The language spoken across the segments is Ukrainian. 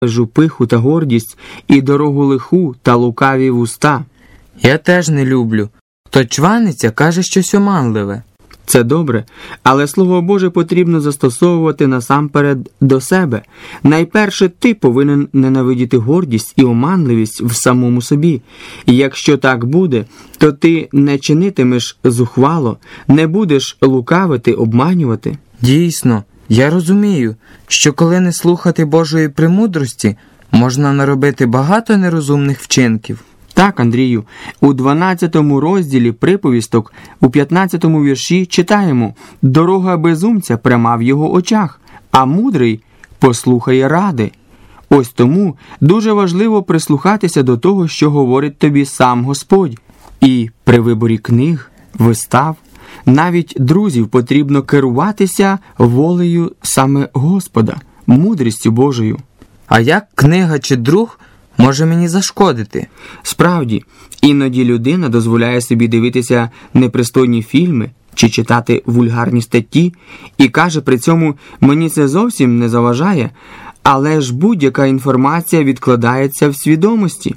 пиху та гордість, і дорогу лиху та лукаві вуста. Я теж не люблю. Хто чваниться, каже щось оманливе. Це добре, але Слово Боже потрібно застосовувати насамперед до себе. Найперше ти повинен ненавидіти гордість і оманливість в самому собі. І якщо так буде, то ти не чинитимеш зухвало, не будеш лукавити, обманювати. Дійсно, я розумію, що коли не слухати Божої премудрості, можна наробити багато нерозумних вчинків. Так, Андрію, у 12 розділі приповісток, у 15 вірші читаємо: «Дорога безумця пряма в його очах, а мудрий послухає ради». Ось тому дуже важливо прислухатися до того, що говорить тобі сам Господь. І при виборі книг, вистав, навіть друзів потрібно керуватися волею саме Господа, мудрістю Божою. А як книга чи друг може мені зашкодити? Справді, іноді людина дозволяє собі дивитися непристойні фільми чи читати вульгарні статті і каже при цьому: «Мені це зовсім не заважає», але ж будь-яка інформація відкладається в свідомості.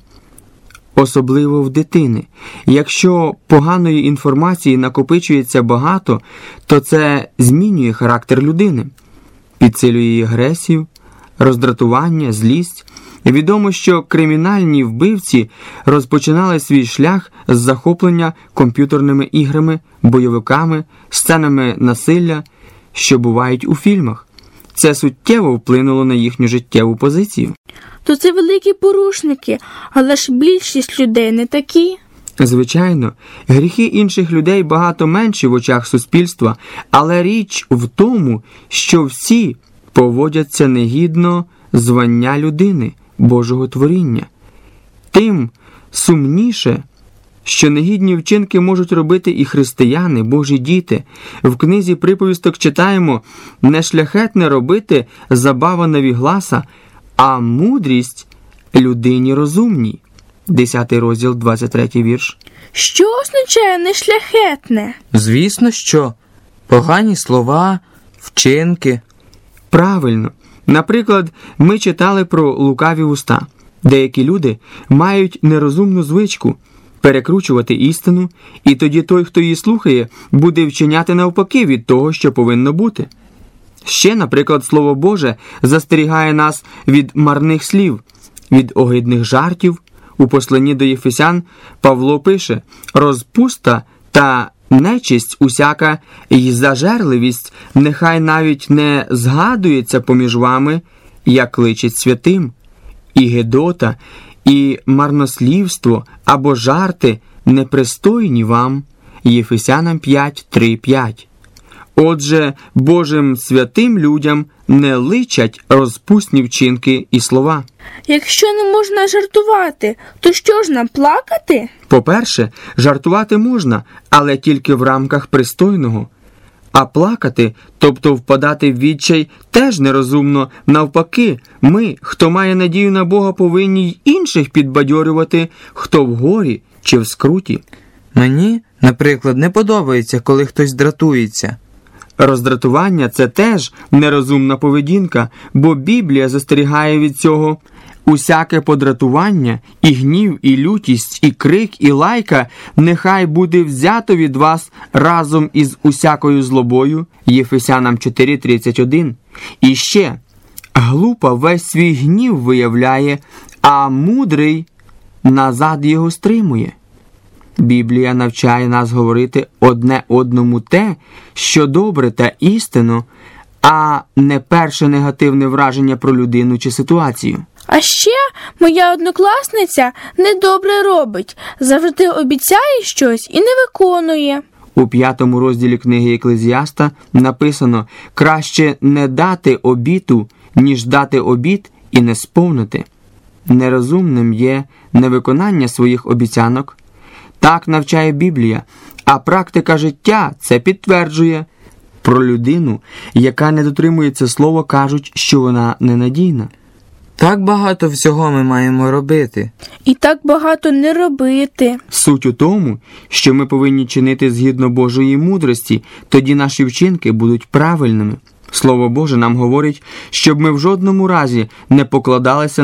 Особливо в дитини. Якщо поганої інформації накопичується багато, то це змінює характер людини, підсилює її агресію, роздратування, злість. Відомо, що кримінальні вбивці розпочинали свій шлях з захоплення комп'ютерними іграми, бойовиками, сценами насилля, що бувають у фільмах. Це суттєво вплинуло на їхню життєву позицію. То це великі порушники, але ж більшість людей не такі. Звичайно, гріхи інших людей багато менші в очах суспільства, але річ в тому, що всі поводяться негідно звання людини, Божого творіння. Тим сумніше, що негідні вчинки можуть робити і християни, Божі діти. В книзі приповісток читаємо: «Не шляхетне робити забава навігласа, а мудрість людині розумній». 10 розділ, 23 вірш. Що означає нешляхетне? Звісно, що погані слова, вчинки. Правильно. Наприклад, ми читали про лукаві вуста. Деякі люди мають нерозумну звичку перекручувати істину, і тоді той, хто її слухає, буде вчиняти навпаки від того, що повинно бути. Ще, наприклад, Слово Боже застерігає нас від марних слів, від огидних жартів. У посланні до Єфесян Павло пише: «Розпуста та нечисть усяка й зажерливість нехай навіть не згадується поміж вами, як личить святим, і гидота, і марнослівство або жарти непристойні вам». Єфесянам 5:3-5. Отже, Божим святим людям не личать розпусні вчинки і слова. Якщо не можна жартувати, то що ж нам плакати? По-перше, жартувати можна, але тільки в рамках пристойного. А плакати, тобто впадати в відчай, теж нерозумно. Навпаки, ми, хто має надію на Бога, повинні й інших підбадьорювати, хто в горі чи в скруті. Мені, наприклад, не подобається, коли хтось дратується. Роздратування – це теж нерозумна поведінка, бо Біблія застерігає від цього. «Усяке подратування, і гнів, і лютість, і крик, і лайка нехай буде взято від вас разом із усякою злобою». Єфесянам 4:31. І ще: «Глупа весь свій гнів виявляє, а мудрий назад його стримує». Біблія навчає нас говорити одне одному те, що добре та істинно, а не перше негативне враження про людину чи ситуацію. А ще моя однокласниця недобре робить, завжди обіцяє щось і не виконує. У 5 розділі книги Еклезіаста написано: «Краще не дати обіту, ніж дати обіт і не сповнити». Нерозумним є невиконання своїх обіцянок. Так навчає Біблія, а практика життя це підтверджує. Про людину, яка не дотримується слова, кажуть, що вона ненадійна. Так багато всього ми маємо робити. І так багато не робити. Суть у тому, що ми повинні чинити згідно Божої мудрості, тоді наші вчинки будуть правильними. Слово Боже нам говорить, щоб ми в жодному разі не покладалися